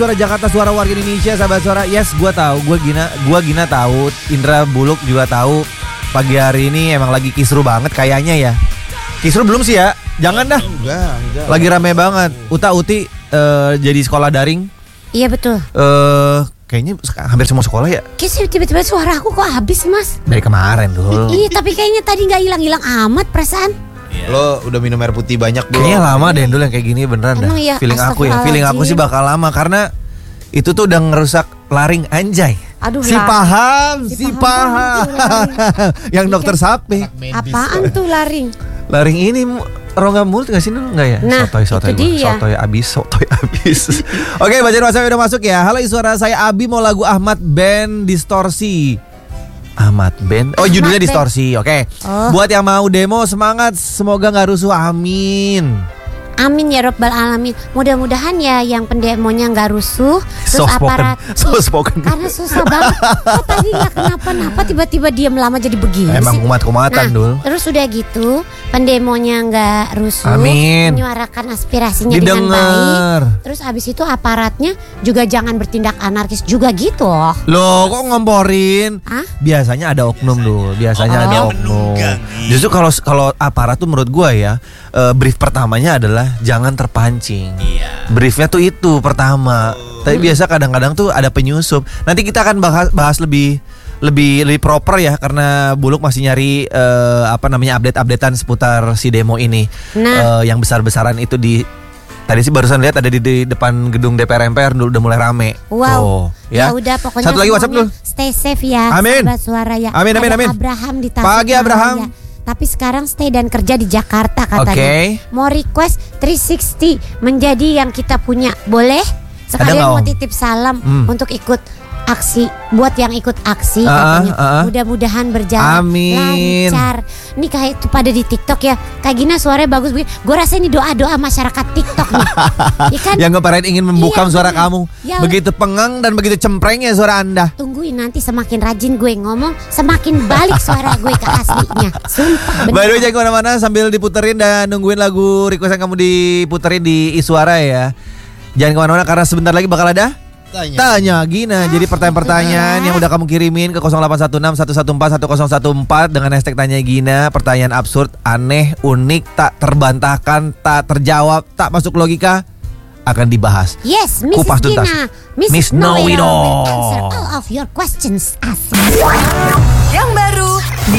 Suara Jakarta, suara warga Indonesia, sahabat suara. Yes, gue tahu, gue Gina tahu, Indra Buluk juga tahu. Pagi hari ini emang lagi kisru banget kayaknya ya. Kisru belum sih ya? Jangan dah. Enggak. Lagi rame banget. Uti jadi sekolah daring. Iya betul. Kayaknya hampir semua sekolah ya. Kayaknya tiba-tiba suara aku kok habis nih, Mas. Dari kemarin tuh. Iya, tapi kayaknya tadi nggak hilang-hilang amat perasaan. Lo udah minum air putih banyak belum? Kayaknya lama deh dulu yang kayak gini beneran dah. Emang iya, Feeling aku sih bakal lama karena itu tuh udah ngerusak laring anjay. Aduh, si paham. Yang dokter sape. Apaan tuh laring? Laring ini rongga mulut nggak sih dulu nggak ya? Nah, sotoy itu dia. Sotoy abis. Oke, bacaan WhatsApp udah masuk ya. Halo, suara saya Abi mau lagu Ahmad Band Distorsi. Ahmad Band. Oh, judulnya Ahmad Distorsi. Oke. Buat yang mau demo semangat, semoga nggak rusuh. Amin. Amin ya Rabbal Alamin. Mudah-mudahan ya yang pendemonya nggak rusuh. Terus aparat spoken. karena susah banget. Kok tadi nggak kenapa-napa tiba-tiba diam lama jadi begini Emang sih. umat-umatan dul. Terus udah gitu pendemonya nggak rusuh. Amin. Menyuarakan aspirasinya Didengar. dengan baik. Terus abis itu aparatnya juga jangan bertindak anarkis juga gitu loh. Loh, kok ngomporin? Hah? Biasanya ada oknum dul. Biasanya ada oknum. Justru kalau aparat tuh menurut gua ya, brief pertamanya adalah jangan terpancing. Briefnya tuh itu pertama. Tapi biasa kadang-kadang tuh ada penyusup. Nanti kita akan bahas lebih proper ya, karena Buluk masih nyari update-updatean seputar si demo ini. Nah, Yang besar-besaran itu tadi sih barusan lihat ada di depan gedung DPR MPR udah mulai rame. wow. Ya Udah pokoknya satu lagi WhatsApp dulu. Stay safe ya. Amin. Sahabat suara ya. Amin. Ada Abraham di Tasikmalaya. Pagi Abraham. Tapi sekarang stay dan kerja di Jakarta katanya. Oke. Mau request 360 menjadi yang kita punya. Boleh? Sekalian mau titip salam untuk ikut aksi. Buat yang ikut aksi katanya. Mudah-mudahan berjalan lancar. Ini kayak itu pada di TikTok ya. Kayak gini suaranya bagus begini. Gue rasa ini doa-doa masyarakat TikTok nih. Ya kan? Yang keparahin ingin membungkam suara kamu. Ya, begitu pengang dan begitu cemprengnya suara Anda. Tungguin nanti semakin rajin gue ngomong, semakin balik suara gue ke aslinya. Sumpah. By the way, jangan kemana-mana sambil diputerin dan nungguin lagu request yang kamu diputerin di Iswara ya. Jangan kemana-mana karena sebentar lagi bakal ada Tanya Gina. Jadi pertanyaan-pertanyaan yang udah kamu kirimin ke 0816 114 1014 dengan hashtag Tanya Gina. Pertanyaan absurd, aneh, unik, tak terbantahkan, tak terjawab, tak masuk logika akan dibahas. Yes, Mrs. Kupas tuntas. Gina, Miss Know It All. will answer all of your questions. Asik. Yang baru